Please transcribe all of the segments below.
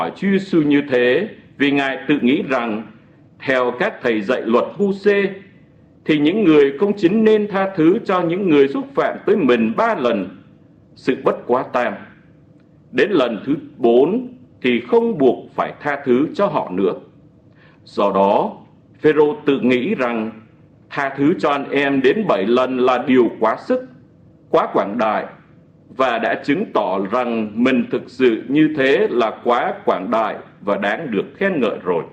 hỏi Chúa Giêsu như thế vì Ngài tự nghĩ rằng theo các thầy dạy luật Mô-sê thì những người công chính nên tha thứ cho những người xúc phạm tới mình 3 lần, sự bất quá tam. Đến lần thứ 4 thì không buộc phải tha thứ cho họ nữa. Do đó, Phêrô tự nghĩ rằng tha thứ cho anh em đến 7 lần là điều quá sức, quá quảng đại, và đã chứng tỏ rằng mình thực sự như thế là quá quảng đại và đáng được khen ngợi rồi.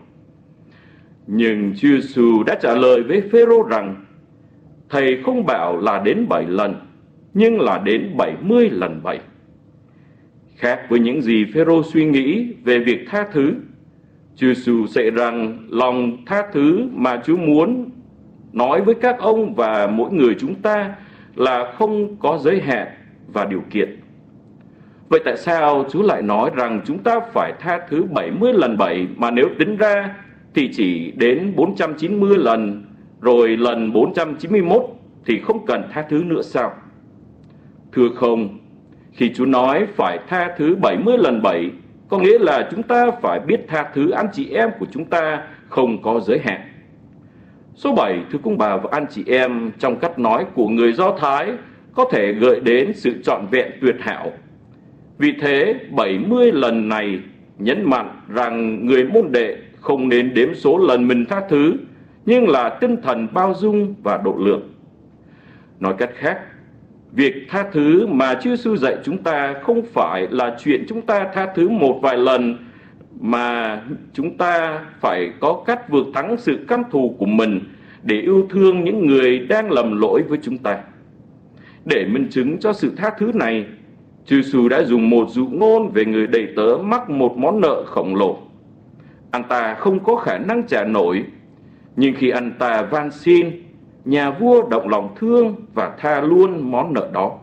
Nhưng Chúa Giêsu đã trả lời với Phêrô rằng Thầy không bảo là đến 7 lần, nhưng là đến 70 lần 7. Khác với những gì Phêrô suy nghĩ về việc tha thứ, Chúa Giêsu dạy rằng lòng tha thứ mà Chúa muốn nói với các ông và mỗi người chúng ta là không có giới hạn và điều kiện. Vậy tại sao Chúa lại nói rằng chúng ta phải tha thứ 70 lần 7 mà nếu tính ra thì chỉ đến 490 lần, rồi lần 491 thì không cần tha thứ nữa sao? Thưa không, khi Chúa nói phải tha thứ 70 lần 7, có nghĩa là chúng ta phải biết tha thứ anh chị em của chúng ta không có giới hạn. Số 7, thưa quý bà và anh chị em, trong cách nói của người Do Thái có thể gợi đến sự trọn vẹn tuyệt hảo. Vì thế, 70 lần này nhấn mạnh rằng người môn đệ không nên đếm số lần mình tha thứ, nhưng là tinh thần bao dung và độ lượng. Nói cách khác, việc tha thứ mà Chúa Giêsu dạy chúng ta không phải là chuyện chúng ta tha thứ một vài lần, mà chúng ta phải có cách vượt thắng sự căm thù của mình để yêu thương những người đang lầm lỗi với chúng ta. Để minh chứng cho sự tha thứ này, Chúa Giêsu đã dùng một dụ ngôn về người đầy tớ mắc một món nợ khổng lồ. Anh ta không có khả năng trả nổi, nhưng khi anh ta van xin, nhà vua động lòng thương và tha luôn món nợ đó.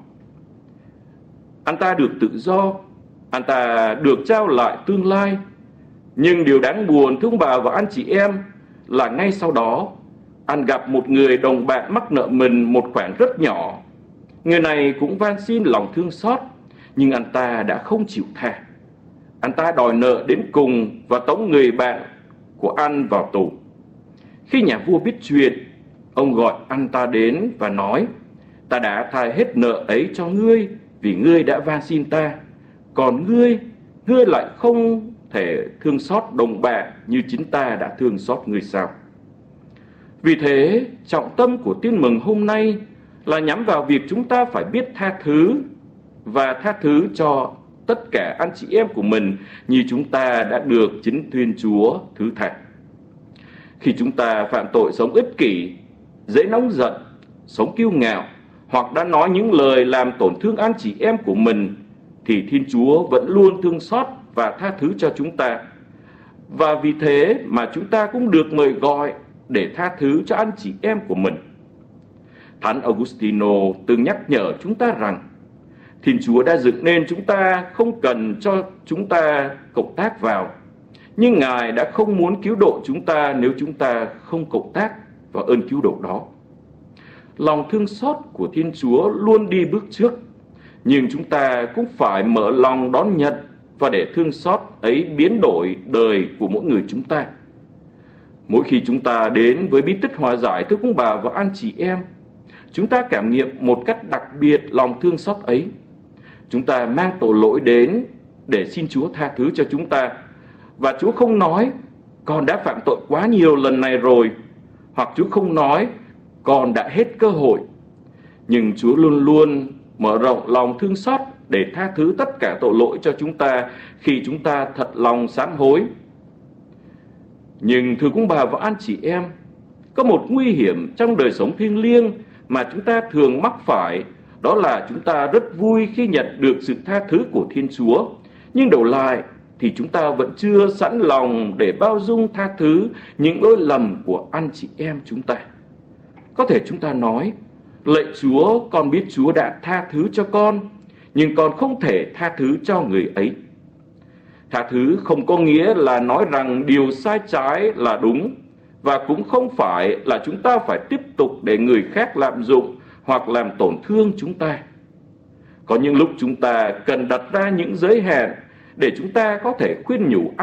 Anh ta được tự do, anh ta được trao lại tương lai. Nhưng điều đáng buồn, thưa bà và anh chị em, là ngay sau đó, anh gặp một người đồng bạn mắc nợ mình một khoản rất nhỏ. Người này cũng van xin lòng thương xót, nhưng anh ta đã không chịu tha. Anh ta đòi nợ đến cùng và tống người bạn của anh vào tù. Khi nhà vua biết chuyện, ông gọi anh ta đến và nói: Ta đã tha hết nợ ấy cho ngươi vì ngươi đã van xin ta. Còn ngươi lại không thể thương xót đồng bạn như chính ta đã thương xót ngươi sao? Vì thế, trọng tâm của tin mừng hôm nay là nhắm vào việc chúng ta phải biết tha thứ và tha thứ cho tất cả anh chị em của mình như chúng ta đã được chính Thiên Chúa thứ tha. Khi chúng ta phạm tội sống ích kỷ, dễ nóng giận, sống kiêu ngạo hoặc đã nói những lời làm tổn thương anh chị em của mình, thì Thiên Chúa vẫn luôn thương xót và tha thứ cho chúng ta. Và vì thế mà chúng ta cũng được mời gọi để tha thứ cho anh chị em của mình. Thánh Augustino từng nhắc nhở chúng ta rằng Thiên Chúa đã dựng nên chúng ta không cần cho chúng ta cộng tác vào, nhưng Ngài đã không muốn cứu độ chúng ta nếu chúng ta không cộng tác vào ơn cứu độ đó. Lòng thương xót của Thiên Chúa luôn đi bước trước, nhưng chúng ta cũng phải mở lòng đón nhận và để thương xót ấy biến đổi đời của mỗi người chúng ta. Mỗi khi chúng ta đến với bí tích hòa giải, thưa quý bà và anh chị em, chúng ta cảm nghiệm một cách đặc biệt lòng thương xót ấy. Chúng ta mang tội lỗi đến để xin Chúa tha thứ cho chúng ta. Và Chúa không nói con đã phạm tội quá nhiều lần này rồi, hoặc Chúa không nói con đã hết cơ hội. Nhưng Chúa luôn luôn mở rộng lòng thương xót để tha thứ tất cả tội lỗi cho chúng ta khi chúng ta thật lòng sám hối. Nhưng thưa quý bà và anh chị em, có một nguy hiểm trong đời sống thiêng liêng mà chúng ta thường mắc phải, đó là chúng ta rất vui khi nhận được sự tha thứ của Thiên Chúa, nhưng đổi lại thì chúng ta vẫn chưa sẵn lòng để bao dung tha thứ những lỗi lầm của anh chị em chúng ta. Có thể chúng ta nói: Lạy Chúa, con biết Chúa đã tha thứ cho con, nhưng con không thể tha thứ cho người ấy. Tha thứ không có nghĩa là nói rằng điều sai trái là đúng, và cũng không phải là chúng ta phải tiếp tục để người khác lạm dụng hoặc làm tổn thương chúng ta. Có những lúc chúng ta cần đặt ra những giới hạn để chúng ta có thể khuyên nhủ